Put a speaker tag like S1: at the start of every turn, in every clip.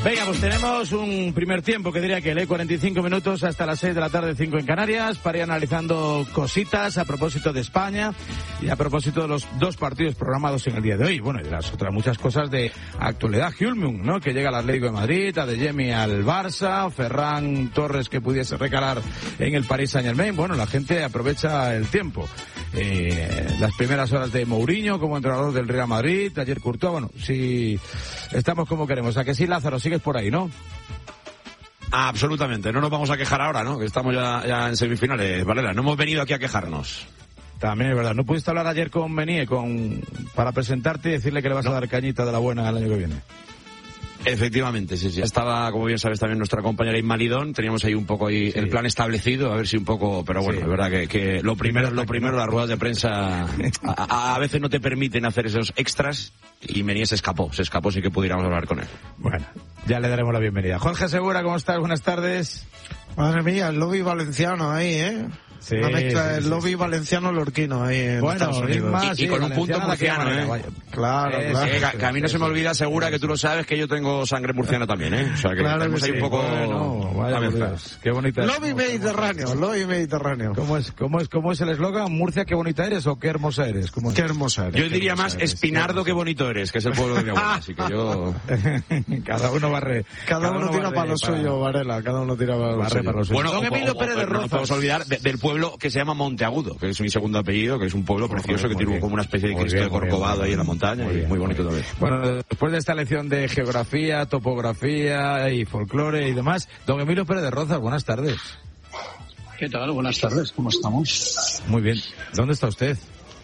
S1: Venga, pues tenemos un primer tiempo que diría que lee 45 minutos hasta las 6 de la tarde, 5 en Canarias, para ir analizando cositas a propósito de España y a propósito de los dos partidos programados en el día de hoy. Bueno, y de las otras muchas cosas de actualidad. Hjulmung, ¿no?, que llega al Atlético de Madrid, Adeyemi al Barça, Ferran Torres que pudiese recalar en el Paris Saint-Germain. Bueno, la gente aprovecha el tiempo. Las primeras horas de Mourinho como entrenador del Real Madrid, ayer Courtois. Bueno, sí, estamos como queremos. ¿A que sí, Lázaro? Sigues por ahí, ¿no?
S2: Absolutamente, no nos vamos a quejar ahora, ¿no? Que estamos ya en semifinales, Varela. No hemos venido aquí a quejarnos.
S1: También es verdad. ¿No pudiste hablar ayer con Menier para presentarte y decirle que le vas a dar cañita de la buena el año que viene?
S2: Efectivamente, sí. Estaba, como bien sabes, también nuestra compañera Inma Lidón. Teníamos ahí un poco el plan establecido, a ver si un poco... Pero bueno, es verdad que lo primero, las ruedas de prensa a veces no te permiten hacer esos extras, y Menier se escapó, sí que pudiéramos hablar con él.
S1: Bueno, ya le daremos la bienvenida. Jorge Segura, ¿cómo estás? Buenas tardes.
S3: Madre mía, el lobby valenciano ahí, ¿eh?
S1: Sí,
S3: una mezcla del lobby valenciano-lorquino ahí en Estados Unidos.
S2: Y con un punto murciano, ¿eh?
S3: Claro.
S2: Que a mí no se me olvida, Segura, que tú lo sabes, que yo tengo sangre murciana también, ¿eh? O sea, que tenemos ahí un poco...
S1: Vaya por Dios, qué bonita.
S3: Lobby mediterráneo.
S1: ¿Cómo es el eslogan? ¿Murcia, qué bonita eres o qué hermosa eres?
S3: Qué hermosa eres.
S2: Yo diría más Espinardo, qué bonito eres, que es el pueblo de mi abuela, así que yo...
S1: Cada uno barre.
S3: Cada uno tira para lo suyo, Varela. Cada uno tira para lo suyo.
S2: Bueno, don Emilio Pérez de Rozas. No podemos olvidar del pueblo que se llama Monteagudo, que es mi segundo apellido, que es un pueblo precioso que tiene como una especie de Cristo de Corcovado ahí en la montaña, muy bonito también.
S1: Bueno, después de esta lección de geografía, topografía y folclore y demás, don Emilio Pérez de Rozas, buenas tardes.
S4: ¿Qué tal? Buenas tardes, ¿cómo estamos?
S1: Muy bien. ¿Dónde está usted?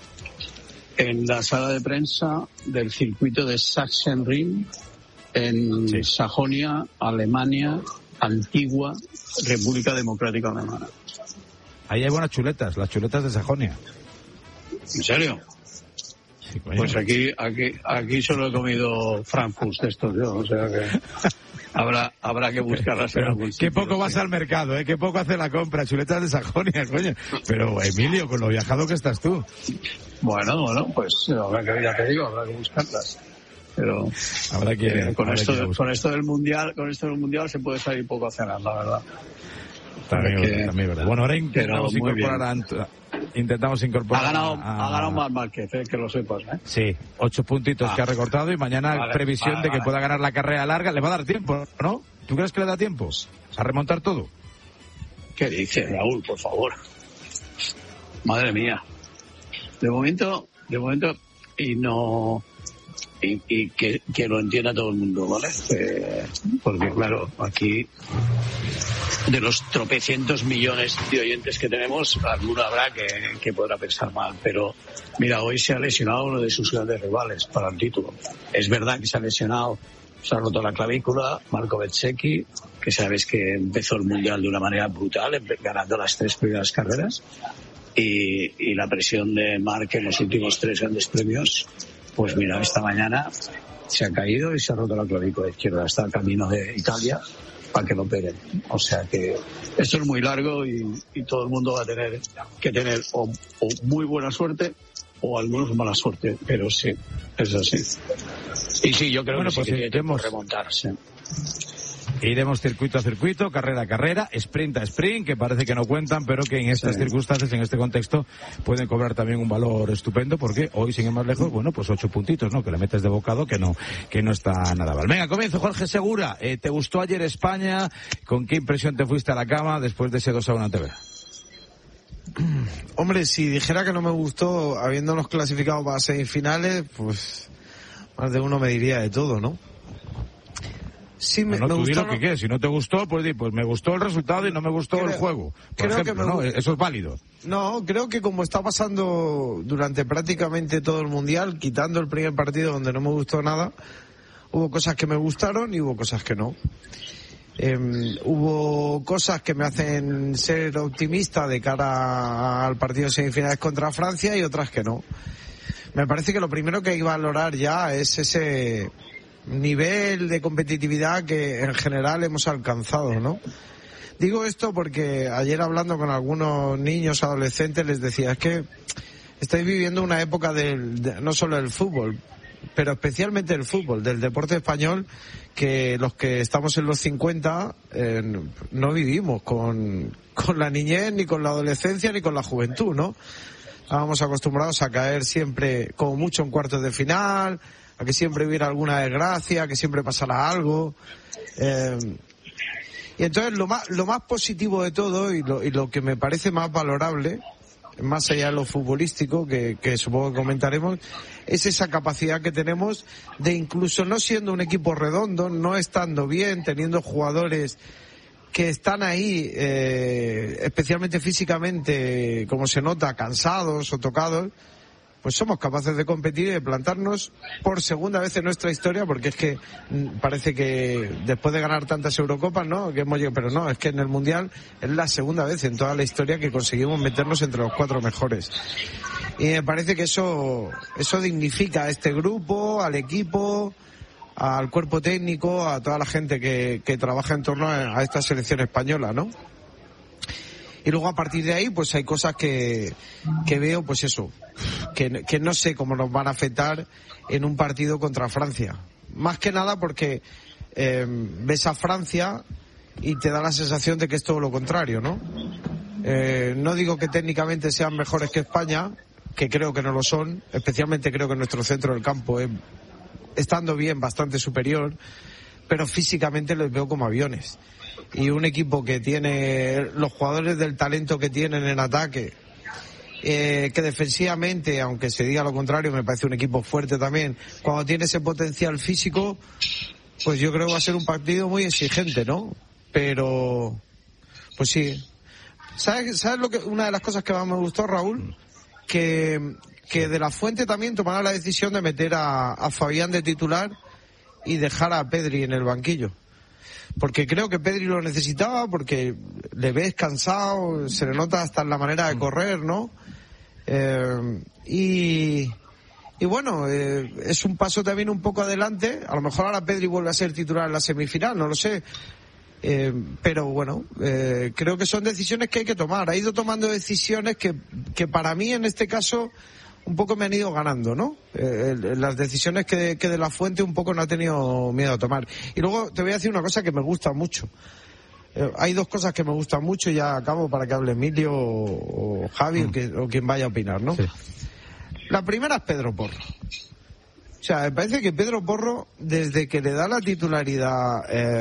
S4: En la sala de prensa del circuito de Sachsenring, en Sajonia, Alemania, antigua República Democrática Alemana.
S1: Ahí hay buenas chuletas, las chuletas de Sajonia.
S4: ¿En serio?
S1: Sí, coño.
S4: Pues aquí solo he comido Frankfurt de estos yo, o sea que habrá que buscarlas en algún sitio.
S1: Qué poco vas al mercado, qué poco hace la compra, chuletas de Sajonia, coño. Pero Emilio, con lo viajado que estás tú.
S4: Bueno, pues habrá que buscarlas. Pero
S1: habrá que
S4: con esto del mundial se puede salir poco a cenar, la verdad.
S1: También verdad. Bueno, ahora intentamos incorporar
S4: ha ganado Marc Márquez, que lo sepas, ¿eh?
S1: Sí, 8 puntitos que ha recortado, y mañana previsión de que pueda ganar la carrera larga. Le va a dar tiempo, ¿no? ¿Tú crees que le da tiempo a remontar todo?
S4: ¿Qué dices, Raúl, por favor? Madre mía. De momento y que lo entienda todo el mundo, ¿vale? Porque claro, aquí de los tropecientos millones de oyentes que tenemos, alguno habrá que podrá pensar mal, pero mira, hoy se ha lesionado uno de sus grandes rivales para el título. Es verdad que se ha lesionado, se ha roto la clavícula, Marco Bezzecchi, que sabes que empezó el Mundial de una manera brutal, ganando las 3 primeras carreras, y la presión de Marc en los últimos 3 grandes premios, pues mira, esta mañana se ha caído y se ha roto la clavícula izquierda. Está al camino de Italia para que lo operen. O sea que esto es muy largo y todo el mundo va a tener que tener o muy buena suerte o algunos mala suerte. Pero sí, es así. Y sí, yo creo que sí, que tiene tiempo remontarse.
S1: Iremos circuito a circuito, carrera a carrera, sprint a sprint, que parece que no cuentan, pero que en estas circunstancias, en este contexto, pueden cobrar también un valor estupendo, porque hoy, sin ir más lejos, bueno, pues 8 puntitos, ¿no? Que le metes de bocado, que no está nada mal. Venga, comienzo, Jorge Segura. ¿Te gustó ayer España? ¿Con qué impresión te fuiste a la cama después de ese 2-1 ante Bélgica?
S3: Hombre, si dijera que no me gustó, habiéndonos clasificado para semifinales, pues más de uno me diría de todo, ¿no? Sí, me gustó.
S1: ¿Qué? Si no te gustó, pues me gustó el resultado y no me gustó el juego. Por ejemplo, ¿no? Eso es válido.
S3: No, creo que como está pasando durante prácticamente todo el Mundial, quitando el primer partido donde no me gustó nada, hubo cosas que me gustaron y hubo cosas que no. Hubo cosas que me hacen ser optimista de cara al partido de semifinales contra Francia y otras que no. Me parece que lo primero que hay que valorar ya es ese nivel de competitividad que en general hemos alcanzado, ¿no? Digo esto porque ayer hablando con algunos niños adolescentes les decía, es que estáis viviendo una época no solo del fútbol, pero especialmente el fútbol, del deporte español, que los que estamos en los 50 no vivimos con la niñez, ni con la adolescencia, ni con la juventud, ¿no? Estábamos acostumbrados a caer siempre, como mucho, en cuartos de final, a que siempre hubiera alguna desgracia, a que siempre pasara algo. Y entonces lo más positivo de todo y lo que me parece más valorable, más allá de lo futbolístico, que supongo que comentaremos, es esa capacidad que tenemos de, incluso no siendo un equipo redondo, no estando bien, teniendo jugadores que están ahí, especialmente físicamente, como se nota, cansados o tocados, pues somos capaces de competir y de plantarnos por segunda vez en nuestra historia, porque es que parece que después de ganar tantas Eurocopas, ¿no? Pero no, es que en el Mundial es la segunda vez en toda la historia que conseguimos meternos entre los 4 mejores. Y me parece que eso dignifica a este grupo, al equipo, al cuerpo técnico, a toda la gente que trabaja en torno a esta selección española, ¿no? Y luego a partir de ahí pues hay cosas que veo, pues eso, que no sé cómo nos van a afectar en un partido contra Francia. Más que nada porque ves a Francia y te da la sensación de que es todo lo contrario, ¿no? No digo que técnicamente sean mejores que España, que creo que no lo son, especialmente creo que nuestro centro del campo es, estando bien, bastante superior, pero físicamente los veo como aviones. Y un equipo que tiene los jugadores del talento que tienen en ataque, que defensivamente, aunque se diga lo contrario, me parece un equipo fuerte también, cuando tiene ese potencial físico, pues yo creo que va a ser un partido muy exigente, ¿no? Pero, pues sí. ¿Sabes una de las cosas que más me gustó, Raúl? Que De La Fuente también tomará la decisión de meter a Fabián de titular y dejar a Pedri en el banquillo. Porque creo que Pedri lo necesitaba, porque le ves cansado, se le nota hasta en la manera de correr, ¿no? Y bueno, es un paso también un poco adelante. A lo mejor ahora Pedri vuelve a ser titular en la semifinal, no lo sé. Pero bueno, creo que son decisiones que hay que tomar. Ha ido tomando decisiones que para mí en este caso un poco me han ido ganando, ¿no? Las decisiones que De La Fuente un poco no ha tenido miedo a tomar. Y luego te voy a decir una cosa que me gusta mucho. Hay 2 cosas que me gustan mucho y ya acabo para que hable Emilio o Javi o quien vaya a opinar, ¿no? Sí. La primera es Pedro Porro. O sea, me parece que Pedro Porro, desde que le da la titularidad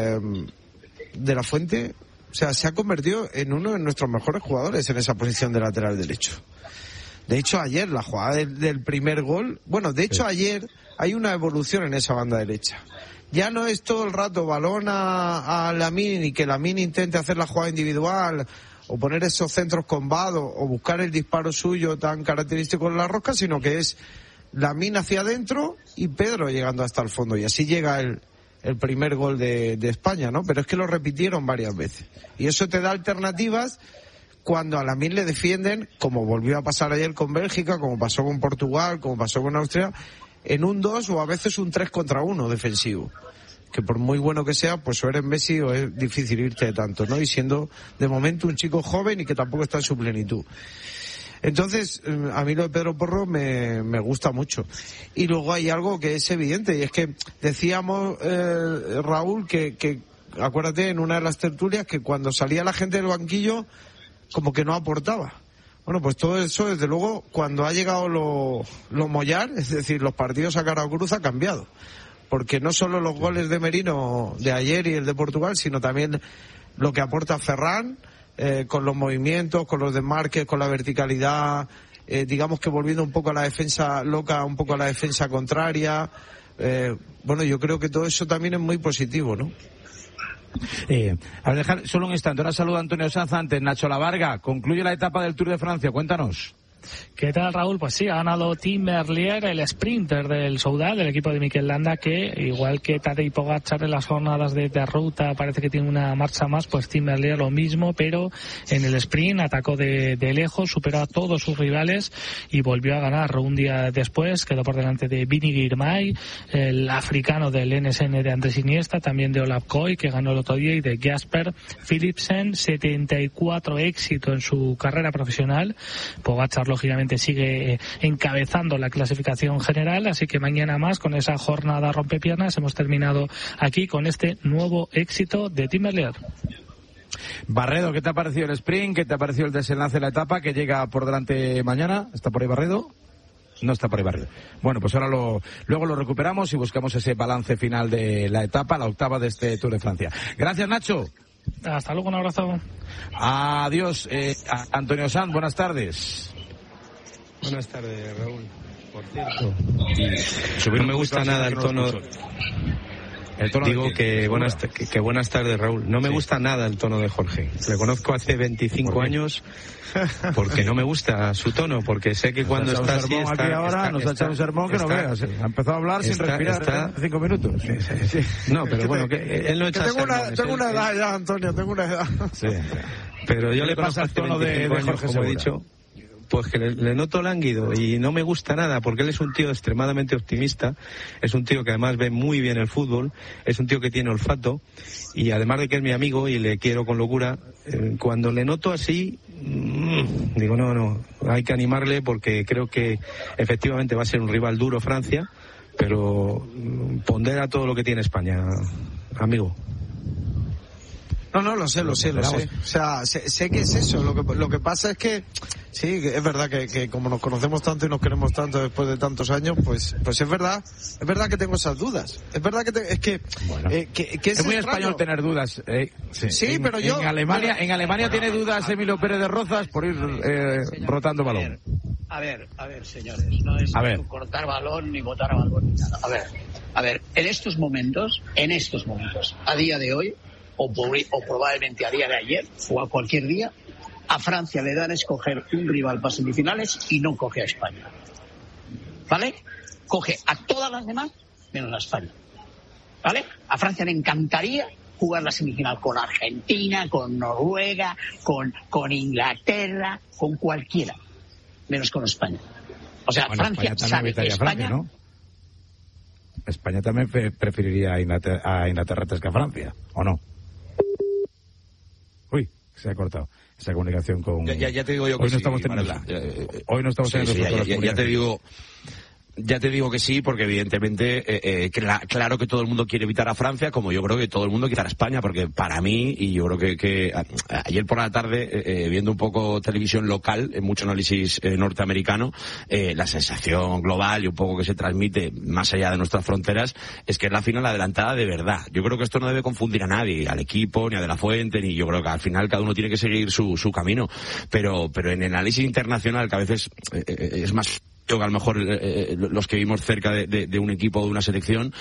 S3: De La Fuente, o sea, se ha convertido en uno de nuestros mejores jugadores en esa posición de lateral derecho. De hecho, ayer, la jugada del primer gol, bueno, de hecho, ayer hay una evolución en esa banda derecha. Ya no es todo el rato balón a Lamine y que Lamine intente hacer la jugada individual o poner esos centros con Vado o buscar el disparo suyo tan característico en la rosca, sino que es Lamine hacia adentro y Pedro llegando hasta el fondo. Y así llega el primer gol de España, ¿no? Pero es que lo repitieron varias veces. Y eso te da alternativas cuando a Lamine le defienden, como volvió a pasar ayer con Bélgica, como pasó con Portugal, como pasó con Austria, en un 2 o a veces un 3 contra 1 defensivo. Que por muy bueno que sea, pues o eres Messi o es difícil irte de tanto, ¿no? Y siendo de momento un chico joven y que tampoco está en su plenitud. Entonces, a mí lo de Pedro Porro me gusta mucho. Y luego hay algo que es evidente, y es que decíamos, Raúl, que acuérdate en una de las tertulias que cuando salía la gente del banquillo como que no aportaba. Bueno, pues todo eso, desde luego, cuando ha llegado lo Mollar, es decir, los partidos a cara o cruz, ha cambiado. Porque no solo los goles de Merino de ayer y el de Portugal, sino también lo que aporta Ferran, con los movimientos, con los desmarques, con la verticalidad, digamos que volviendo un poco a la defensa loca, un poco a la defensa contraria. Bueno, yo creo que todo eso también es muy positivo, ¿no?
S1: A ver, dejar solo un instante. Ahora saludo a Antonio Sanz antes. Nacho Lavarga, concluye la etapa del Tour de Francia. Cuéntanos.
S5: ¿Qué tal, Raúl? Pues sí, ha ganado Tim Merlier, el sprinter del Soudal, del equipo de Mikel Landa, que igual que Tadej Pogačar en las jornadas de ruta parece que tiene una marcha más, pues Tim Merlier lo mismo, pero en el sprint atacó de lejos, superó a todos sus rivales y volvió a ganar. Un día después quedó por delante de Vinny Girmay, el africano del NSN de Andrés Iniesta, también de Olaf Koy, que ganó el otro día, y de Jasper Philipsen. 74 éxitos en su carrera profesional. Pogačar lógicamente sigue encabezando la clasificación general, así que mañana más, con esa jornada rompepiernas, hemos terminado aquí con este nuevo éxito de Tim Merlier.
S1: Barredo, ¿qué te ha parecido el sprint? ¿Qué te ha parecido el desenlace de la etapa que llega por delante mañana? ¿Está por ahí Barredo? No está por ahí Barredo. Bueno, pues ahora luego lo recuperamos y buscamos ese balance final de la etapa, la octava de este Tour de Francia. Gracias, Nacho.
S5: Hasta luego, un abrazo.
S1: Adiós, Antonio Sanz, buenas tardes.
S6: Buenas tardes, Raúl. Por cierto, no me gusta nada el tono. Digo que buenas tardes, Raúl. No me gusta nada el tono de Jorge. Le conozco hace 25 años porque no me gusta su tono, porque sé que cuando está así
S1: nos ha echado un sermón que no veas. Ha empezado a hablar sin respirar 5 minutos.
S6: Sí. No, pero bueno, que él no echa sermones.
S3: Tengo una edad ya, Antonio, tengo una edad.
S6: Sí. Pero yo le conozco hace 25 años, como he dicho, pues que le noto lánguido y no me gusta nada, porque él es un tío extremadamente optimista, es un tío que además ve muy bien el fútbol, es un tío que tiene olfato, y además de que es mi amigo y le quiero con locura, cuando le noto así, digo no, hay que animarle, porque creo que efectivamente va a ser un rival duro Francia, pero pondera todo lo que tiene España, amigo.
S3: No, lo sé. O sea, sé que es eso. Lo que pasa es que, sí, es verdad que como nos conocemos tanto y nos queremos tanto después de tantos años, pues es verdad que tengo esas dudas. Es verdad que es
S1: muy
S3: extraño.
S1: español tener dudas.
S3: Sí, pero yo...
S1: En Alemania tiene dudas Emilio Pérez de Rozas por ir rotando balón.
S4: A ver, señores, no es cortar balón ni botar balón ni nada. A ver, en estos momentos, a día de hoy, o probablemente a día de ayer o a cualquier día, a Francia le dan a escoger un rival para semifinales y no coge a España, ¿vale? Coge a todas las demás menos a España, ¿vale? A Francia le encantaría jugar la semifinal con Argentina, con Noruega, con Inglaterra, con cualquiera, menos con España. O sea, Francia sabe que España...
S1: ¿no? España también preferiría a Inglaterra antes que a Francia, ¿o no? Uy, se ha cortado esa comunicación con...
S2: Ya te digo yo que
S1: hoy no estamos teniendo... Hoy no estamos teniendo... Ya te digo que sí, porque evidentemente claro que todo el mundo quiere evitar a Francia, como yo creo que todo el mundo quiere a España, porque para mí, y yo creo que ayer por la tarde, viendo un poco televisión local, mucho análisis norteamericano, la sensación global y un poco que se transmite más allá de nuestras fronteras es que es la final adelantada de verdad. Yo creo que esto no debe confundir a nadie, al equipo, ni a De La Fuente, ni yo creo que al final cada uno tiene que seguir su camino, pero en el análisis internacional, que a veces es más... que a lo mejor los que vivimos cerca de un equipo o de una selección,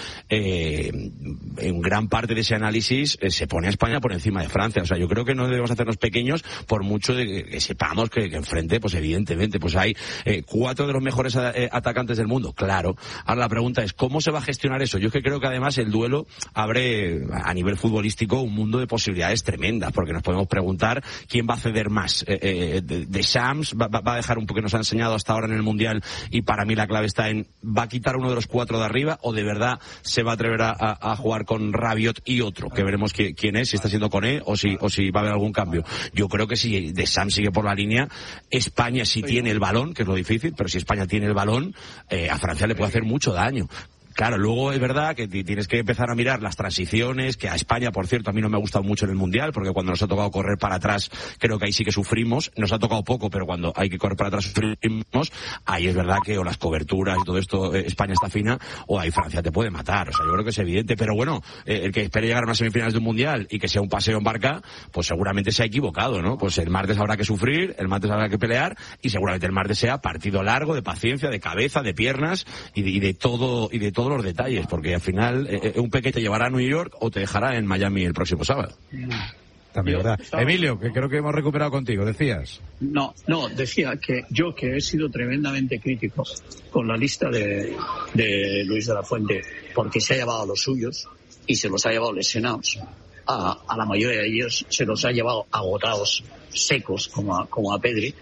S1: en gran parte de ese análisis se pone a España por encima de Francia. O sea, yo creo que no debemos hacernos pequeños, por mucho de que sepamos que enfrente, pues evidentemente, pues hay 4 de los mejores atacantes del mundo. Claro. Ahora la pregunta es, ¿cómo se va a gestionar eso? Yo es que creo que además el duelo abre a nivel futbolístico un mundo de posibilidades tremendas, porque nos podemos preguntar quién va a ceder más. Deschamps va a dejar un poco que nos ha enseñado hasta ahora en el Mundial, y para mí la clave está en, ¿va a quitar uno de los 4 de arriba o de verdad se va a atrever a jugar con Rabiot y otro? Que veremos quién es, si está siendo Koné o si va a haber algún cambio. Yo creo que si Deschamps sigue por la línea, España sí tiene el balón, que es lo difícil, pero si España tiene el balón, a Francia le puede hacer mucho daño. Claro, luego es verdad que tienes que empezar a mirar las transiciones, que a España, por cierto, a mí no me ha gustado mucho en el Mundial, porque cuando nos ha tocado correr para atrás, creo que ahí sí que sufrimos. Nos ha tocado poco, pero cuando hay que correr para atrás sufrimos. Ahí es verdad que o las coberturas y todo esto, España está fina, o ahí Francia te puede matar. O sea, yo creo que es evidente. Pero bueno, el que espere llegar a unas semifinales de un Mundial y que sea un paseo en barca, pues seguramente se ha equivocado, ¿no? Pues el martes habrá que sufrir, el martes habrá que pelear, y seguramente el martes sea partido largo, de paciencia, de cabeza, de piernas y de todos los detalles, porque al final un pequeño te llevará a New York o te dejará en Miami el próximo sábado. También, ¿verdad? Emilio, que creo que hemos recuperado contigo, decías.
S4: No, decía que yo, que he sido tremendamente crítico con la lista de Luis de la Fuente, porque se ha llevado a los suyos y se los ha llevado lesionados. A la mayoría de ellos se los ha llevado agotados, secos, como a Pedri,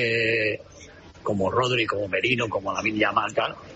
S4: como Rodri, como Merino, como Lamine Yamal.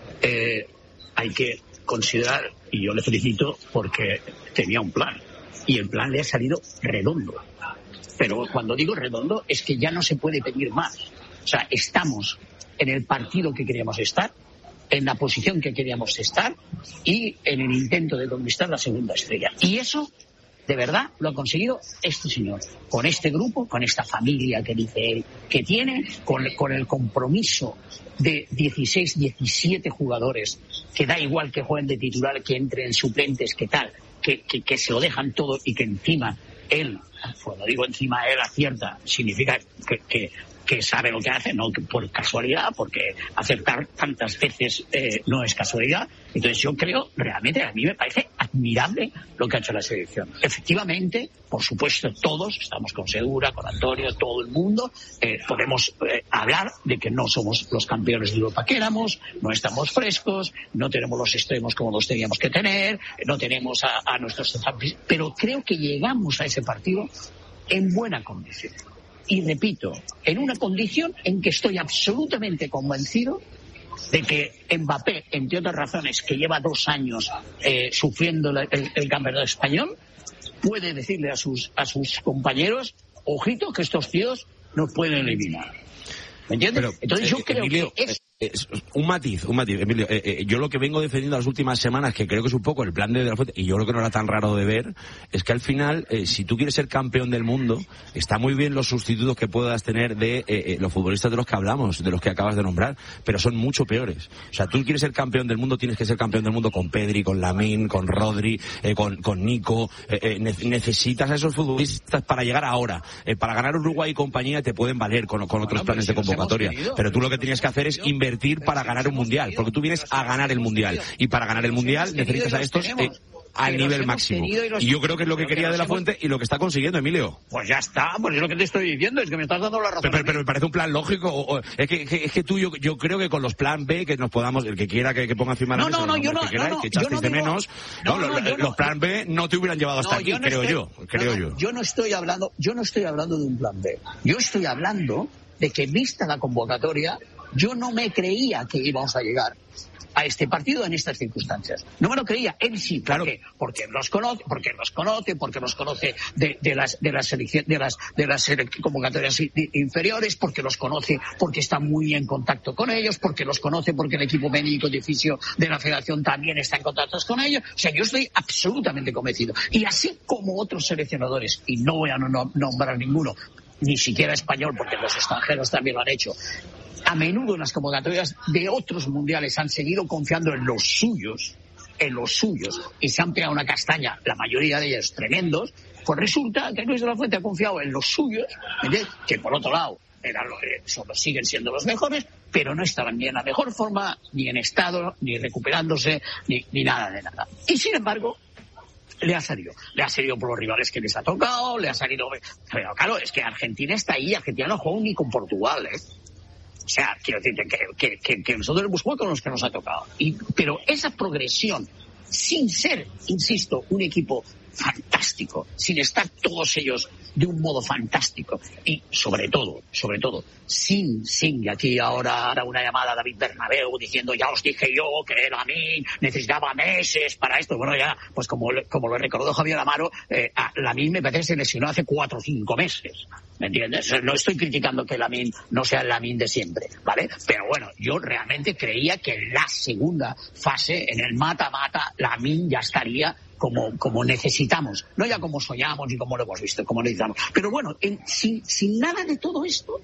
S4: Hay que considerar, y yo le felicito porque tenía un plan, y el plan le ha salido redondo. Pero cuando digo redondo es que ya no se puede pedir más. O sea, estamos en el partido que queríamos estar, en la posición que queríamos estar y en el intento de conquistar la segunda estrella. Y eso, de verdad, lo ha conseguido este señor, con este grupo, con esta familia que dice él que tiene, con el compromiso de 16, 17 jugadores, que da igual que jueguen de titular, que entren suplentes, que tal, que se lo dejan todo y que encima él, cuando digo encima él acierta, significa que sabe lo que hace, no por casualidad, porque acertar tantas veces no es casualidad. Entonces yo creo, realmente, a mí me parece admirable lo que ha hecho la selección. Efectivamente, por supuesto, todos, estamos con Segura, con Antonio, todo el mundo, podemos hablar de que no somos los campeones de Europa que éramos, no estamos frescos, no tenemos los extremos como los teníamos que tener, no tenemos a nuestros... Pero creo que llegamos a ese partido en buena condición. Y repito, en una condición en que estoy absolutamente convencido de que Mbappé, entre otras razones, que lleva 2 años sufriendo el campeonato español, puede decirle a sus compañeros, ojito, que estos tíos nos pueden eliminar. ¿Me entiendes?
S2: Pero,
S4: entonces yo creo
S2: Emilio,
S4: que
S2: un matiz, Emilio. Yo lo que vengo defendiendo las últimas semanas, que creo que es un poco el plan de la Fuente, y yo creo que no era tan raro de ver, es que al final, si tú quieres ser campeón del mundo, está muy bien los sustitutos que puedas tener de los futbolistas de los que hablamos, de los que acabas de nombrar, pero son mucho peores. O sea, tú quieres ser campeón del mundo, tienes que ser campeón del mundo con Pedri, con Lamine, con Rodri, con Nico. Necesitas a esos futbolistas para llegar ahora. Para ganar Uruguay y compañía te pueden valer con otros planes de convocatoria. Pero tú lo que tienes que hacer es invertir para ganar un mundial, porque tú vienes a ganar el mundial, y para ganar el mundial necesitas a estos al nivel máximo. Y yo creo que es lo que quería De La Fuente y lo que está consiguiendo, Emilio.
S4: Pues ya está, pues es lo que te estoy diciendo, es que me estás dando la razón.
S2: Pero me parece un plan lógico. Es que tú, yo creo que con los plan B, que nos podamos, el que quiera que ponga encima la mesa, que echasteis de menos, los plan B no te hubieran llevado hasta aquí, creo yo.
S4: Yo no estoy hablando de un plan B. Yo estoy hablando de que, vista la convocatoria, yo no me creía que íbamos a llegar a este partido en estas circunstancias. No me lo creía. Él sí, claro, porque los conoce de las convocatorias inferiores, porque los conoce, porque está muy en contacto con ellos, porque los conoce, porque el equipo médico de oficio de la Federación también está en contacto con ellos. O sea, yo estoy absolutamente convencido. Y así como otros seleccionadores, y no voy a nombrar ninguno, ni siquiera español, porque los extranjeros también lo han hecho, a menudo en las convocatorias de otros mundiales han seguido confiando en los suyos, y se han pegado una castaña, la mayoría de ellos tremendos. Pues resulta que Luis de la Fuente ha confiado en los suyos, que por otro lado siguen siendo los mejores, pero no estaban ni en la mejor forma, ni en estado, ni recuperándose, ni nada de nada. Y sin embargo, le ha salido por los rivales que les ha tocado, pero claro, es que Argentina está ahí, Argentina no juega ni con Portugal, O sea, quiero decirte que nosotros hemos jugado con los que nos ha tocado. Pero esa progresión, sin ser, insisto, un equipo fantástico, sin estar todos ellos de un modo fantástico, y sobre todo, sin aquí ahora hará una llamada a David Bernabéu diciendo, ya os dije yo que Lamine necesitaba meses para esto. Bueno, ya, pues como lo recordó Javier Amaro, Lamine me parece que se lesionó hace 4 o 5 meses. ¿Me entiendes? No estoy criticando que Lamine no sea el Lamine de siempre, ¿vale? Pero bueno, yo realmente creía que en la segunda fase, en el mata-mata, Lamine ya estaría como necesitamos, no ya como soñamos ni como lo hemos visto, como necesitamos. Pero bueno, sin nada de todo esto,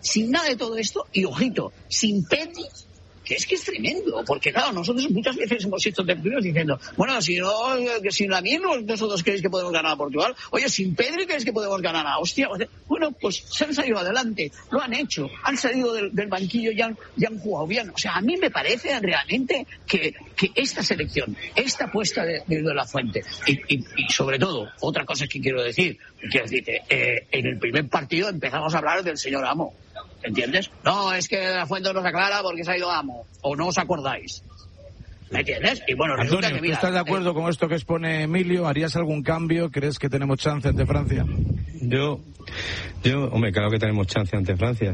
S4: y ojito, sin Pedri, que es tremendo, porque claro, nosotros muchas veces hemos hecho tertulios diciendo, bueno, si Lamine nosotros creéis que podemos ganar a Portugal, oye, sin Pedri creéis que podemos ganar a Austria. Bueno, pues se han salido adelante, lo han hecho, han salido del banquillo y han jugado bien. O sea, a mí me parece realmente que esta selección, esta apuesta de La Fuente, y sobre todo, otra cosa que quiero decirte, en el primer partido empezamos a hablar del señor Amo. ¿Entiendes? No, es que La Fuente nos aclara porque se ha ido Amo, o no os acordáis. ¿Me entiendes? Y bueno, resulta
S1: Antonio,
S4: que mira,
S1: ¿tú estás de acuerdo con esto que expone Emilio? ¿Harías algún cambio? ¿Crees que tenemos chance ante Francia?
S6: Yo, hombre, claro que tenemos chance ante Francia.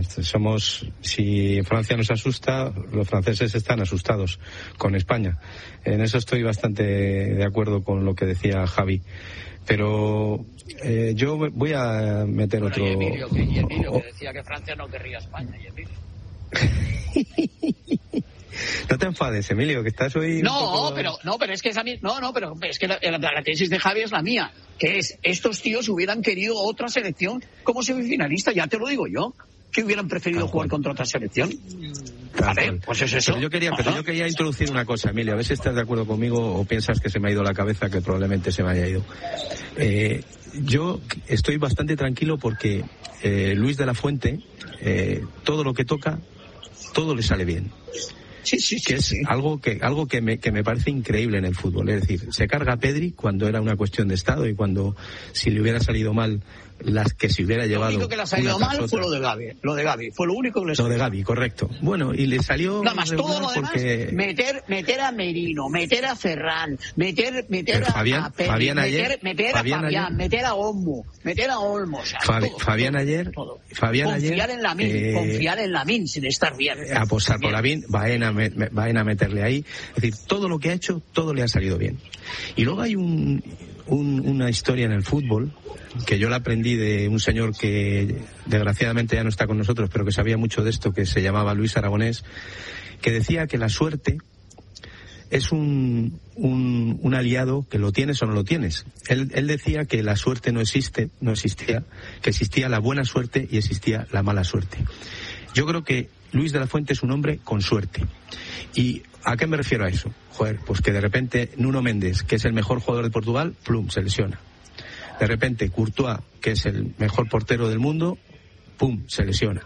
S6: Si Francia nos asusta, los franceses están asustados con España. En eso estoy bastante de acuerdo con lo que decía Javi. Pero yo voy a meter otro...
S4: Y Emilio que decía que Francia no querría a España. Y Emilio.
S6: No te enfades, Emilio, que estás hoy...
S4: pero es que la tesis de Javi es la mía, que es, estos tíos hubieran querido otra selección como semifinalista, ya te lo digo yo, que hubieran preferido jugar contra otra selección. Vale, pues es eso.
S6: Pero yo quería introducir una cosa, Emilio, a ver si estás de acuerdo conmigo o piensas que se me ha ido la cabeza, que probablemente se me haya ido. Yo estoy bastante tranquilo porque Luis de la Fuente, todo lo que toca, todo le sale bien.
S4: Sí,
S6: que es algo que me parece increíble en el fútbol. Es decir, se carga a Pedri cuando era una cuestión de estado y cuando, si le hubiera salido mal, las que se hubiera llevado.
S4: Lo único que le ha salido mal fue lo de Gavi. Fue lo único que le salió.
S6: Lo de Gavi, correcto. Bueno, y le salió.
S4: Nada más, todo lo demás, meter a Merino, meter a Ferran, meter a Pedri,
S6: Fabián ayer,
S4: meter a Fabián, meter a Olmo, o sea,
S6: Fabián ayer.
S4: Confiar en Lamine sin estar bien.
S6: Apostar por Lamine, Baena a meterle ahí. Es decir, todo lo que ha hecho, todo le ha salido bien. Y luego hay una historia en el fútbol que yo la aprendí de un señor que desgraciadamente ya no está con nosotros, pero que sabía mucho de esto, que se llamaba Luis Aragonés, que decía que la suerte es un aliado que lo tienes o no lo tienes. Él decía que la suerte no existía, que existía la buena suerte y existía la mala suerte. Yo creo que Luis de la Fuente es un hombre con suerte. ¿Y a qué me refiero a eso? Joder, pues que de repente Nuno Méndez, que es el mejor jugador de Portugal, plum, se lesiona. De repente Courtois, que es el mejor portero del mundo, pum, se lesiona.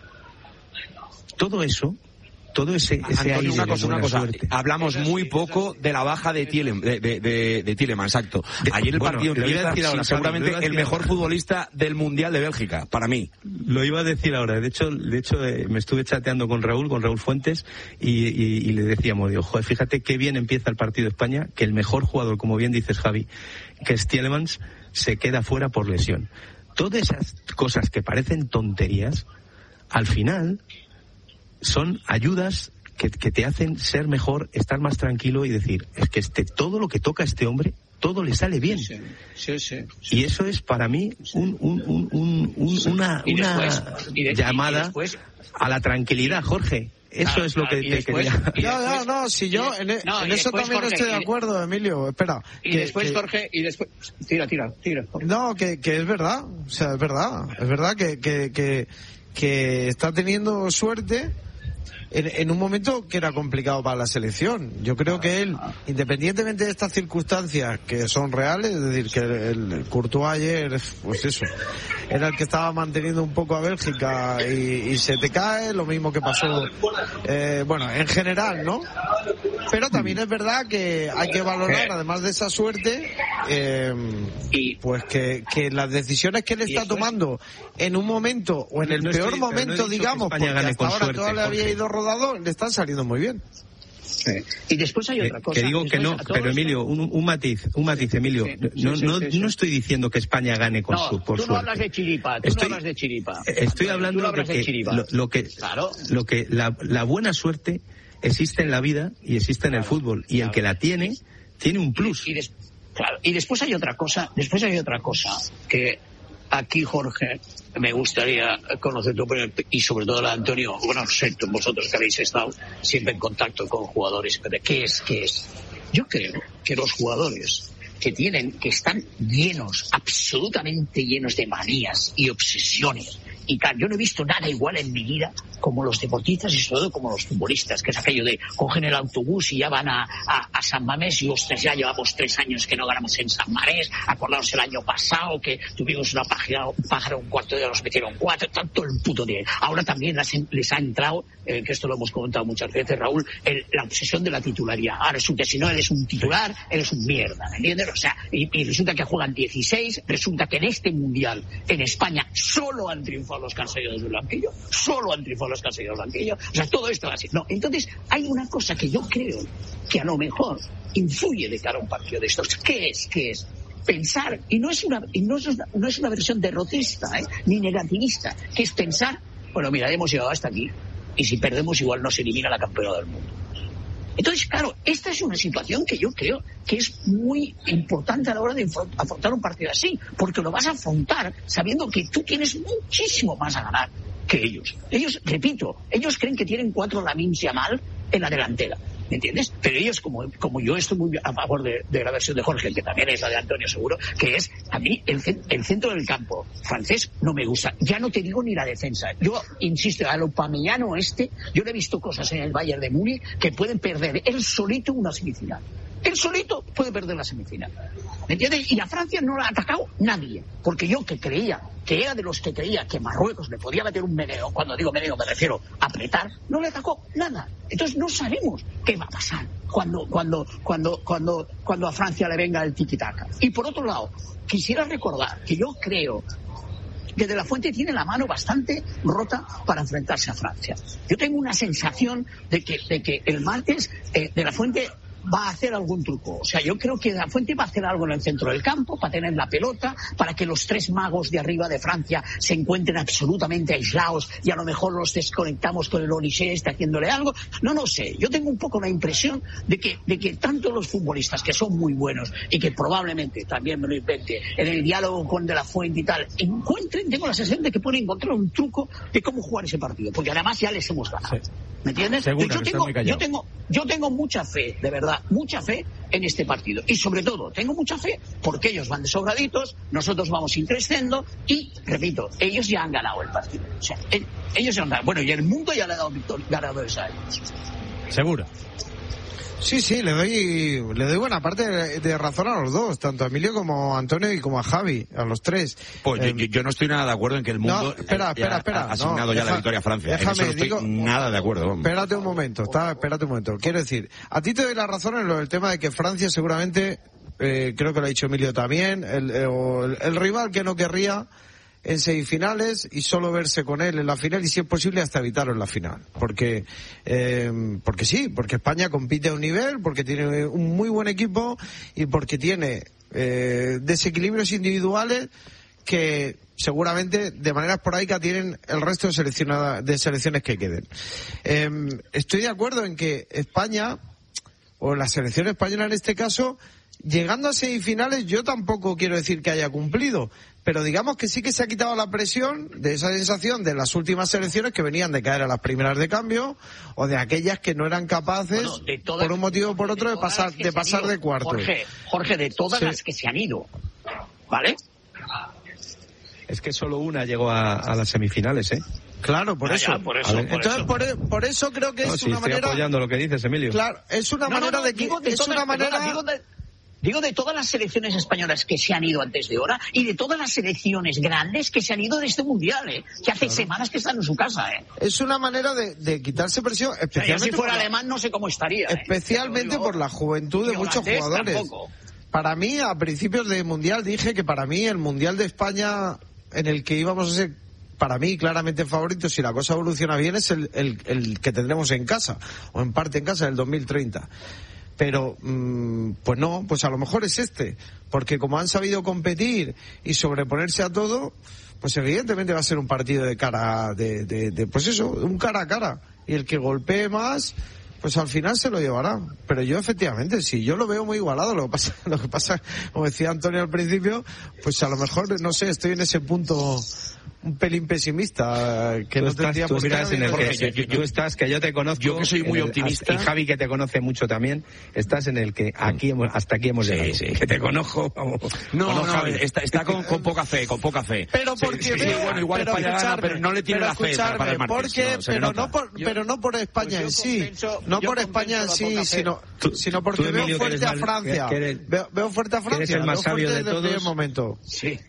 S6: Todo ese
S2: Antonio,
S6: aire
S2: una cosa.
S6: Suerte.
S2: Hablamos muy poco de la baja de Tielemans, exacto. Ayer el partido empieza seguramente el mejor futbolista del Mundial de Bélgica, para mí.
S6: Lo iba a decir ahora. De hecho, me estuve chateando con Raúl Fuentes, y le decíamos, digo, joder, fíjate qué bien empieza el partido de España, que el mejor jugador, como bien dices, Javi, que es Tielemans, se queda fuera por lesión. Todas esas cosas que parecen tonterías, al final son ayudas que te hacen ser mejor, estar más tranquilo y decir, es que todo lo que toca a este hombre, todo le sale bien.
S4: Sí.
S6: Y eso es para mí una llamada a la tranquilidad, Jorge. Eso es lo que te quería.
S3: No, si yo en eso también Jorge, estoy de acuerdo, Emilio. Espera.
S4: Jorge, y después tira.
S3: No, que es verdad, o sea, es verdad que está teniendo suerte en un momento que era complicado para la selección. Yo creo que él, independientemente de estas circunstancias que son reales, es decir, que el Courtois ayer, pues eso, era el que estaba manteniendo un poco a Bélgica y se te cae, lo mismo que pasó, en general, ¿no? Pero también es verdad que hay que valorar, además de esa suerte, pues que las decisiones que él está tomando en un momento, o en el peor momento, digamos, porque hasta ahora todo le había ido rodado, le están saliendo muy bien.
S4: Y después hay otra cosa.
S6: Que digo que no, pero Emilio, un matiz, Emilio. No estoy diciendo que España gane por suerte.
S4: Tú no hablas de chiripa,
S6: Estoy hablando de que la buena suerte existe en la vida y existe en el fútbol, y el que la tiene un plus.
S4: Y después hay otra cosa, que aquí, Jorge, me gustaría conocer tu opinión, y sobre todo la de Antonio, sé, vosotros que habéis estado siempre en contacto con jugadores, ¿qué es? Yo creo que los jugadores que están absolutamente llenos de manías y obsesiones, y tal, yo no he visto nada igual en mi vida como los deportistas y sobre todo como los futbolistas, que es aquello de cogen el autobús y ya van a San Mamés, y ostras, ya llevamos 3 años que no ganamos en San Mamés, acordaos el año pasado que tuvimos un pájaro un cuarto de hora, nos metieron 4, tanto el puto día. Ahora también les ha entrado, que esto lo hemos comentado muchas veces, Raúl, la obsesión de la titularidad. Ahora resulta, si no eres un titular, eres un mierda, ¿me entiendes? O sea, y resulta que juegan 16, resulta que en este Mundial, en España, solo han triunfado los que han salido del banquillo, o sea, todo esto así. No, entonces hay una cosa que yo creo que a lo mejor influye de cara a un partido de estos. ¿Qué es? Pensar, y no es una versión derrotista, ni negativista, que es pensar, bueno, mira, hemos llegado hasta aquí, y si perdemos igual nos elimina la campeona del mundo. Entonces, claro, esta es una situación que yo creo que es muy importante a la hora de afrontar un partido así, porque lo vas a afrontar sabiendo que tú tienes muchísimo más a ganar que ellos. Ellos, repito, ellos creen que tienen 4 Lamine Yamal en la delantera, ¿me entiendes? Pero ellos, como yo estoy muy a favor de la versión de Jorge, que también es la de Antonio seguro, que es, a mí, el centro del campo francés no me gusta. Ya no te digo ni la defensa. Yo insisto, al Upamecano yo le he visto cosas en el Bayern de Múnich que pueden perder él solito una semifinal. Él solito puede perder la semifinal. ¿Me entiendes? Y a Francia no la ha atacado nadie. Porque yo que era de los que creía que Marruecos le podía meter un meneo, cuando digo meneo me refiero a apretar, no le atacó nada. Entonces no sabemos qué va a pasar cuando a Francia le venga el tiki-taka. Y por otro lado, quisiera recordar que yo creo que De La Fuente tiene la mano bastante rota para enfrentarse a Francia. Yo tengo una sensación de que el martes De La Fuente va a hacer algún truco. O sea, yo creo que De La Fuente va a hacer algo en el centro del campo para tener la pelota, para que los 3 magos de arriba de Francia se encuentren absolutamente aislados y a lo mejor los desconectamos con el Olysée haciéndole algo. No sé. Yo tengo un poco la impresión de que tanto los futbolistas, que son muy buenos y que probablemente, también me lo invente, en el diálogo con De La Fuente y tal, tengo la sensación de que pueden encontrar un truco de cómo jugar ese partido, porque además ya les hemos ganado. Sí. ¿Me entiendes? Yo tengo mucha fe, de verdad, mucha fe en este partido. Y sobre todo, tengo mucha fe porque ellos van de sobraditos, nosotros vamos increciendo y, repito, ellos ya han ganado el partido. O sea, ellos ya han ganado. Bueno, y el mundo ya le ha dado ganadores a ellos.
S1: ¿Seguro?
S3: Sí, le doy buena parte de razón a los dos, tanto a Emilio como a Antonio y como a Javi, a los 3.
S2: Pues yo no estoy nada de acuerdo en que el mundo
S3: espera,
S2: ha asignado ya la victoria a Francia.
S3: Déjame,
S2: en eso no estoy nada de acuerdo.
S3: Espérate un momento. Quiero decir, a ti te doy la razón en lo del tema de que Francia seguramente, creo que lo ha dicho Emilio también, el rival que no querría en semifinales y solo verse con él en la final y si es posible hasta evitarlo en la final porque España compite a un nivel, porque tiene un muy buen equipo y porque tiene desequilibrios individuales que seguramente de manera esporádica tienen el resto de selecciones que queden. Estoy de acuerdo en que España, o la selección española en este caso, llegando a semifinales, yo tampoco quiero decir que haya cumplido, pero digamos que sí que se ha quitado la presión de esa sensación de las últimas selecciones que venían de caer a las primeras de cambio o de aquellas que no eran capaces, por un motivo o por otro, de pasar de cuartos.
S4: Jorge, de todas las que se han ido, ¿vale?
S6: Es que solo una llegó a las semifinales, ¿eh?
S3: Claro, por eso. Entonces, por eso creo que es una manera...
S6: Estoy apoyando lo que dices, Emilio.
S3: Claro, es una manera de que...
S4: Digo de todas las selecciones españolas que se han ido antes de hora y de todas las selecciones grandes que se han ido de este mundial, que hace semanas que están en su casa.
S3: Es una manera de quitarse presión, especialmente.
S4: Si fuera alemán no sé cómo estaría.
S3: Especialmente por la juventud de muchos jugadores. Tampoco. Para mí, a principios de mundial dije que para mí el mundial de España en el que íbamos a ser, para mí, claramente favorito, si la cosa evoluciona bien, es el que tendremos en casa, o en parte en casa, el 2030. Pero, pues no, pues a lo mejor es porque como han sabido competir y sobreponerse a todo, pues evidentemente va a ser un partido de cara, pues eso, un cara a cara. Y el que golpee más, pues al final se lo llevará. Pero yo efectivamente, sí, yo lo veo muy igualado. Lo que pasa, como decía Antonio al principio, pues a lo mejor, no sé, estoy en ese punto un pelín pesimista, que no tendría por qué.
S6: Tú estás, que yo te conozco.
S2: Yo que soy muy optimista.
S6: Y Javi, que te conoce mucho también, estás en el que hasta aquí hemos llegado.
S2: Sí.
S6: Que te conozco.
S2: No, Javi, está con poca fe.
S3: Pero porque
S2: igual España gana, pero no le tiene la fe para el martes.
S3: Pero no por España en sí. No por España en sí, sino porque veo fuerte a Francia. Veo fuerte a Francia.
S6: Eres el más sabio de todos.
S3: Desde el momento.
S4: Sí.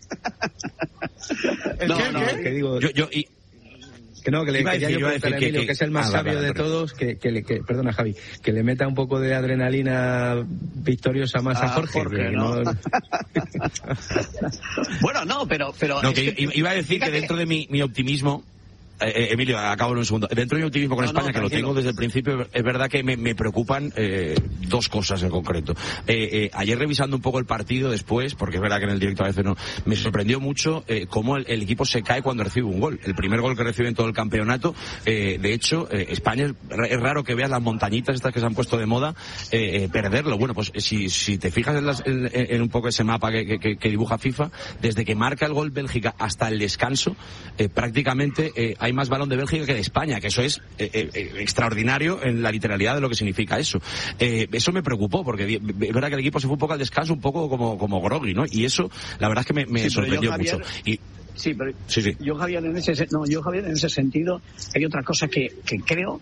S6: Que digo, que le quería yo preguntar a Emilio, que es el más sabio de todos, perdona Javi, que le meta un poco de adrenalina victoriosa más a Jorge.
S4: ¿no? Bueno, no, pero
S2: no, que iba a decir que dentro de mi optimismo, Emilio, acabo en un segundo. Dentro de mi optimismo con España, que lo tengo desde el principio, es verdad que me preocupan dos cosas en concreto. Ayer revisando un poco el partido después, porque es verdad que en el directo a veces no, me sorprendió mucho cómo el equipo se cae cuando recibe un gol. El primer gol que recibe en todo el campeonato. De hecho, España es raro que veas las montañitas estas que se han puesto de moda perderlo. Bueno, pues si te fijas en un poco ese mapa que dibuja FIFA, desde que marca el gol Bélgica hasta el descanso, prácticamente hay hay más balón de Bélgica que de España, que eso es extraordinario en la literalidad de lo que significa eso. Eso me preocupó, porque es verdad que el equipo se fue un poco al descanso, un poco como groggy, ¿no? Y eso, la verdad es que me sorprendió mucho.
S4: Sí, pero yo, Javier, en ese sentido, hay otra cosa que creo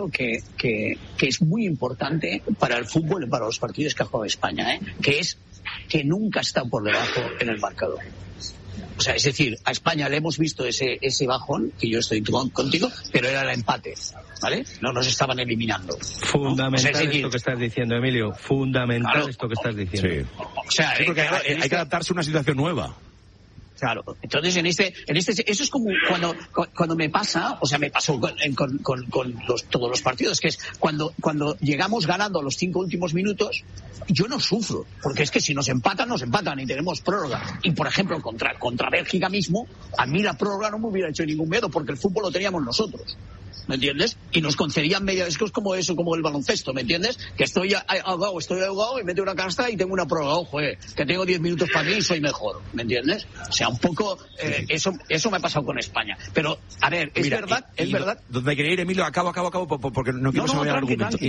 S4: que es muy importante para el fútbol y para los partidos que ha jugado España, que es que nunca está por debajo en el marcador. O sea, es decir, a España le hemos visto ese bajón, que yo estoy contigo, pero era el empate, ¿vale? No nos estaban eliminando.
S6: Fundamental, ¿no? O sea, esto que estás diciendo, Emilio. Fundamental, claro, esto que estás diciendo.
S2: Sí. O sea, porque hay que adaptarse a una situación nueva.
S4: Claro, entonces en este eso es como cuando me pasa, o sea, me pasó con todos los partidos, que es cuando llegamos ganando los 5 últimos minutos, yo no sufro, porque es que si nos empatan y tenemos prórroga. Y por ejemplo, contra Bélgica mismo, a mí la prórroga no me hubiera hecho ningún miedo, porque el fútbol lo teníamos nosotros. ¿Me entiendes? Y nos concedían media, es como eso, como el baloncesto, ¿me entiendes? Que estoy ahogado y meto una canasta y tengo una prórroga, que tengo 10 minutos para mí y soy mejor, ¿me entiendes? O sea, un poco, eso me ha pasado con España. Pero, a ver, es verdad.
S2: Donde quería ir, Emilio, acabo, porque no quiero saber el argumento.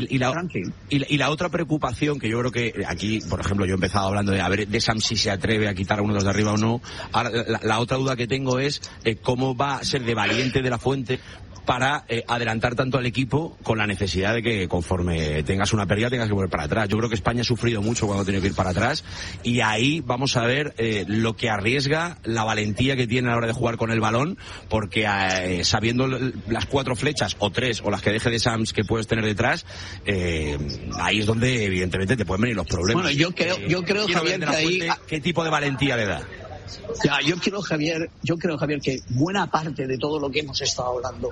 S2: Y la otra preocupación, que yo creo que aquí, por ejemplo, yo he empezado hablando de a ver Deschamps si se atreve a quitar a uno de los de arriba o no. Ahora, la otra duda que tengo es cómo va a ser de valiente De La Fuente para adelantar tanto al equipo con la necesidad de que conforme tengas una pérdida tengas que volver para atrás. Yo creo que España ha sufrido mucho cuando ha tenido que ir para atrás, y ahí vamos a ver lo que arriesga, la valentía que tiene a la hora de jugar con el balón, porque sabiendo las 4 flechas o 3 o las que deje Deschamps que puedes tener detrás, ahí es donde evidentemente te pueden venir los problemas.
S4: Bueno, yo creo Javier, que ahí
S2: ¿qué tipo de valentía le da?
S4: Ya, yo creo, Javier, que buena parte de todo lo que hemos estado hablando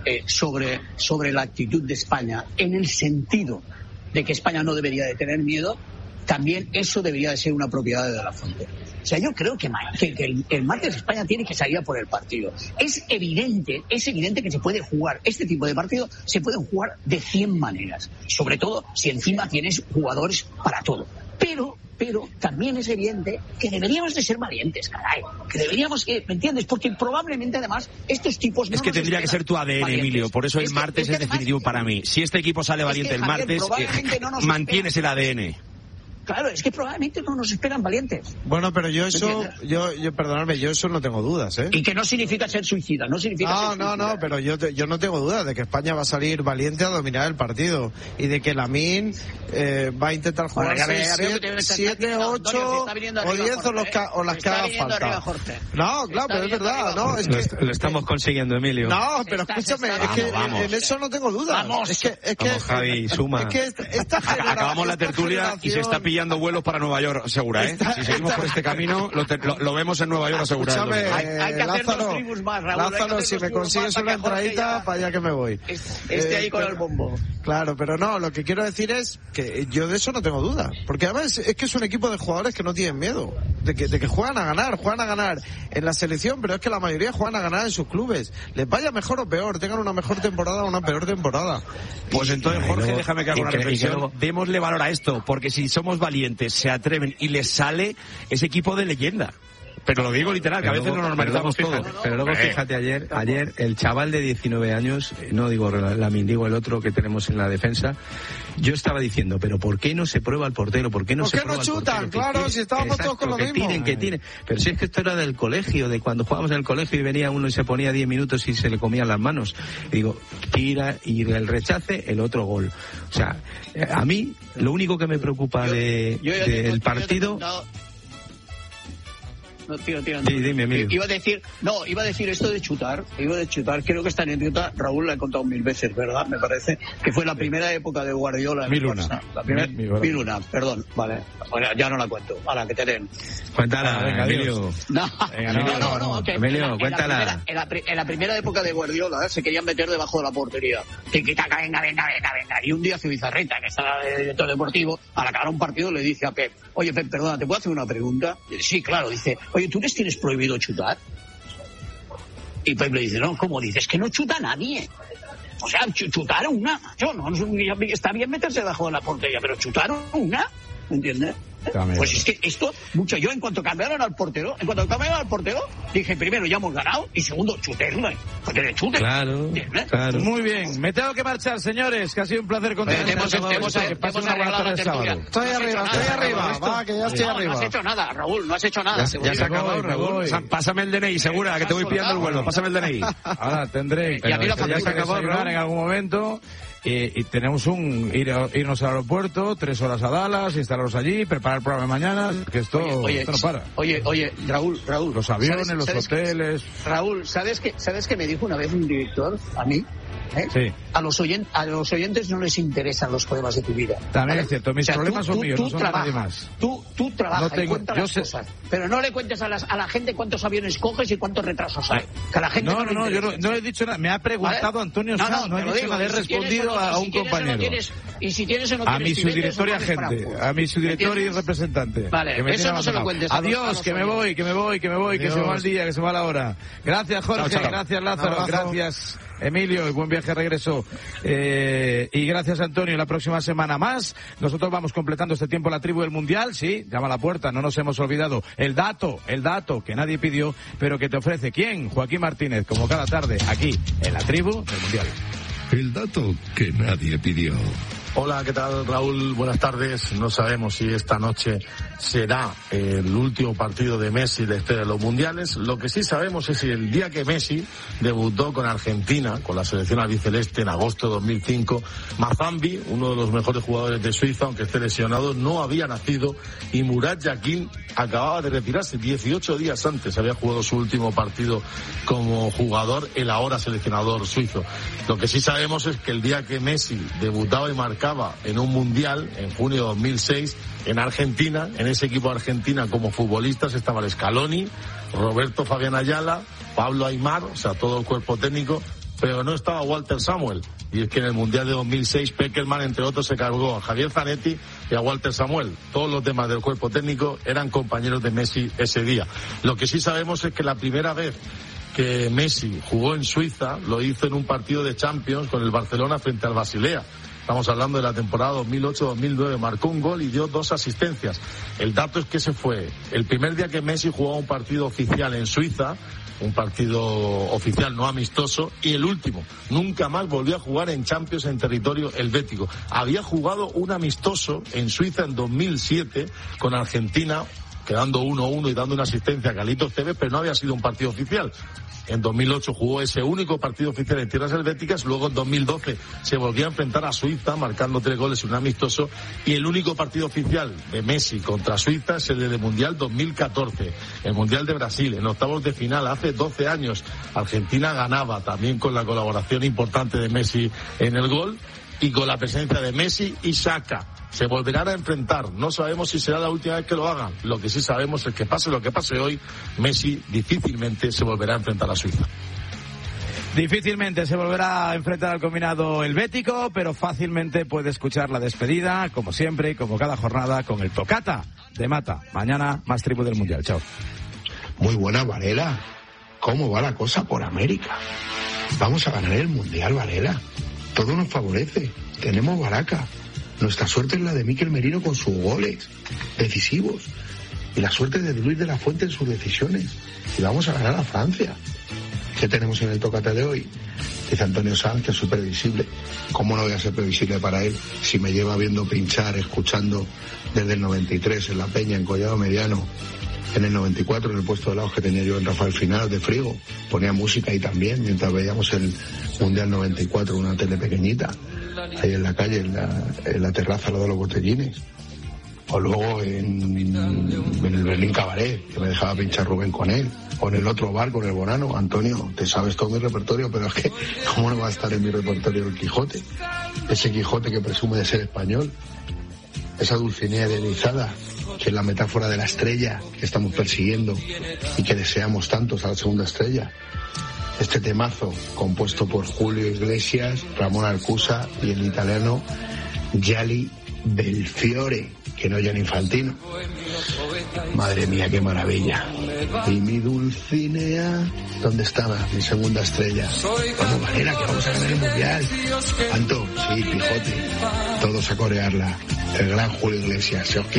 S4: sobre la actitud de España, en el sentido de que España no debería de tener miedo, también eso debería de ser una propiedad de De La Fuente. O sea, yo creo que el martes España tiene que salir a por el partido. Es evidente que se puede jugar, este tipo de partido se pueden jugar de 100 maneras, sobre todo si encima tienes jugadores para todo. Pero también es evidente que deberíamos de ser valientes, caray. Que deberíamos, ¿me entiendes? Porque probablemente además estos tipos no.
S2: Es que tendría que ser tu ADN, valientes. Emilio. Por eso el martes es definitivo para mí. Si este equipo sale valiente el martes, mantienes el ADN.
S4: Claro, es que probablemente no nos esperan valientes.
S3: Bueno, pero yo perdonadme, yo eso no tengo dudas, ¿eh?
S4: Y que no significa ser suicida, no significa ser suicida.
S3: No, pero yo no tengo dudas de que España va a salir valiente a dominar el partido y de que Lamine va a intentar jugar 7, 8 o 10 o las que haga falta. No, claro, pero es verdad, ¿no? Es que
S6: lo estamos consiguiendo, Emilio.
S3: No, pero escúchame, es que en eso no tengo dudas. Es que
S6: Javi, suma.
S3: Es que esta generación,
S2: acabamos la tertulia y se está pillando vuelos para Nueva York, segura, ¿eh? Si seguimos por este camino, lo vemos en Nueva York asegurado.
S4: Hay que hacer 2 tribus más, Raúl.
S3: Lázaro, si me consigues una entradita, para allá que me voy.
S4: Ahí con el bombo.
S3: Claro, pero no, lo que quiero decir es que yo de eso no tengo duda. Porque además es que es un equipo de jugadores que no tienen miedo. De que juegan a ganar en la selección, pero es que la mayoría juegan a ganar en sus clubes. Les vaya mejor o peor, tengan una mejor temporada o una peor temporada.
S2: Pues entonces, Jorge, déjame que haga una reflexión. Démosle valor a esto, porque si somos valientes, se atreven y les sale ese equipo de leyenda. Pero lo digo literal, que a veces no normalizamos todo.
S6: Pero luego fíjate, ayer el chaval de 19 años, no digo Lamine, digo el otro que tenemos en la defensa, yo estaba diciendo, pero ¿por qué no se prueba el portero? ¿Por qué no se prueba el portero?
S3: ¿Por qué no chutan? Claro, si estábamos todos con lo mismo.
S6: Que tiren. Pero si es que esto era del colegio, de cuando jugábamos en el colegio y venía uno y se ponía 10 minutos y se le comían las manos. Y digo, tira y el rechace, el otro gol. O sea, a mí lo único que me preocupa del partido...
S4: No, tira.
S6: Sí, dime, Emilio.
S4: Iba a decir esto de chutar. Creo que esta anécdota, Raúl la he contado 1000 veces, ¿verdad? Me parece que fue la primera época de Guardiola. 1001, perdón, vale. Bueno, ya no la cuento. Ahora, que te den.
S6: Cuéntala, venga, Emilio.
S4: No.
S6: Emilio, cuéntala.
S4: En la primera época de Guardiola, se querían meter debajo de la portería. Tiquitaca, venga. Y un día Zubizarreta, que estaba de director deportivo, al acabar un partido le dice a Pep, oye, Pep, perdona, ¿te puedo hacer una pregunta? Y dice, sí, claro, dice, oye, ¿tú les tienes prohibido chutar? Y Pep le dice, no, ¿cómo dices? Que no chuta nadie. O sea, chutar una. Yo no, está bien meterse debajo de la portería, pero chutar una. ¿me entiendes? Pues es que esto, mucho. Yo en cuanto cambiaron al portero, dije, primero, ya hemos ganado, y segundo, chuterle.
S6: Claro.
S1: Muy bien, me tengo que marchar, señores, que ha sido un placer contar.
S4: Que pasen una buena tarde de sábado.
S3: Estoy arriba, va, que ya estoy arriba.
S4: No has hecho nada, Raúl, no has hecho nada.
S2: Ya se ha acabado, Raúl. Pásame el DNI, segura, que te voy pillando el vuelo. Pásame el DNI.
S1: Ahora tendré que ya se acabó en algún momento. Y tenemos irnos al aeropuerto, 3 horas a Dallas, instalarnos allí, preparar el programa de mañana, que esto no para.
S4: Oye, Raúl.
S1: Los aviones, los hoteles.
S4: Raúl, ¿sabes qué me dijo una vez un director a mí?
S1: Sí.
S4: A los oyentes no les interesan los problemas de tu vida.
S1: También es cierto, mis problemas son míos, no son de nadie más.
S4: Tú trabajas y cuentas las cosas, pero no le cuentes a la gente cuántos aviones coges y cuántos retrasos hay. Que a la gente
S1: no, yo no he dicho nada. Me ha preguntado Antonio Sanz, no he dicho nada, he respondido a un compañero.
S4: Y si tienes o no tienes,
S1: a mi subdirector y agente, a mi subdirector y representante.
S4: Vale, eso no se lo cuentes.
S1: Adiós, que me voy, que se va el día, que se va la hora. Gracias, Jorge, gracias, Lázaro, gracias, Emilio, y buen viaje de regreso. Y gracias, Antonio. La próxima semana más. Nosotros vamos completando este tiempo la tribu del Mundial. Sí, llama a la puerta, no nos hemos olvidado. El dato que nadie pidió, pero que te ofrece ¿quién? Joaquín Martínez, como cada tarde, aquí en la tribu del Mundial.
S7: El dato que nadie pidió.
S8: Hola, ¿qué tal, Raúl? Buenas tardes. No sabemos si esta noche será el último partido de Messi de los mundiales. Lo que sí sabemos es que el día que Messi debutó con Argentina, con la selección albiceleste en agosto de 2005, Mazambi, uno de los mejores jugadores de Suiza, aunque esté lesionado, no había nacido, y Murat Yakin acababa de retirarse 18 días antes. Había jugado su último partido como jugador, el ahora seleccionador suizo. Lo que sí sabemos es que el día que Messi debutaba y marcaba en un mundial, en junio de 2006, en Argentina, en ese equipo de Argentina como futbolistas estaban Scaloni, Roberto Fabián Ayala, Pablo Aimar, o sea, todo el cuerpo técnico, pero no estaba Walter Samuel. Y es que en el mundial de 2006, Peckerman, entre otros, se cargó a Javier Zanetti y a Walter Samuel. Todos los demás del cuerpo técnico eran compañeros de Messi ese día. Lo que sí sabemos es que la primera vez que Messi jugó en Suiza lo hizo en un partido de Champions con el Barcelona frente al Basilea. Estamos hablando de la temporada 2008-2009. Marcó un gol y dio 2 asistencias. El dato es que ese fue el primer día que Messi jugó un partido oficial en Suiza, un partido oficial no amistoso, y el último. Nunca más volvió a jugar en Champions en territorio helvético. Había jugado un amistoso en Suiza en 2007 con Argentina, quedando 1-1 y dando una asistencia a Carlitos Tevez, pero no había sido un partido oficial. En 2008 jugó ese único partido oficial en tierras helvéticas, luego en 2012 se volvió a enfrentar a Suiza, marcando 3 goles y un amistoso, y el único partido oficial de Messi contra Suiza es el del Mundial 2014, el Mundial de Brasil, en octavos de final, hace 12 años. Argentina ganaba también con la colaboración importante de Messi en el gol, y con la presencia de Messi y Xhaka. Se volverán a enfrentar. No sabemos si será la última vez que lo hagan. Lo que sí sabemos es que pase lo que pase hoy, Messi difícilmente se volverá a enfrentar a Suiza.
S1: Difícilmente se volverá a enfrentar al combinado helvético, pero fácilmente puede escuchar la despedida, como siempre y como cada jornada, con el Tocata de Mata. Mañana más tribu del Mundial. Chao.
S9: Muy buena, Varela. ¿Cómo va la cosa por América? Vamos a ganar el Mundial, Varela. Todo nos favorece. Tenemos baraca. Nuestra suerte es la de Mikel Merino con sus goles decisivos. Y la suerte de Luis de la Fuente en sus decisiones. Y vamos a ganar a Francia. ¿Qué tenemos en el Tócate de hoy? Dice Antonio Sanz que es súper previsible. ¿Cómo no voy a ser previsible para él si me lleva viendo pinchar, escuchando desde el 93 en La Peña, en Collado Mediano, en el 94 en el puesto de lados que tenía yo en Rafael Final de Frigo? Ponía música ahí también mientras veíamos el Mundial 94, una tele pequeñita, ahí en la calle, en la terraza al lado de los botellines. O luego en el Berlín Cabaret, que me dejaba pinchar Rubén con él. O en el otro bar con el Bonano. Antonio, te sabes todo mi repertorio, pero es que ¿cómo no va a estar en mi repertorio el Quijote? Ese Quijote que presume de ser español. Esa Dulcinea idealizada, que es la metáfora de la estrella que estamos persiguiendo y que deseamos tantos a la segunda estrella. Este temazo, compuesto por Julio Iglesias, Ramón Arcusa y el italiano Gianni Belfiore, que no Gianni Infantino. Madre mía, qué maravilla. Y mi Dulcinea, ¿dónde estaba mi segunda estrella? Vamos, Varela, que vamos a ganar el Mundial. Anto, sí, Quijote, todos a corearla. El gran Julio Iglesias.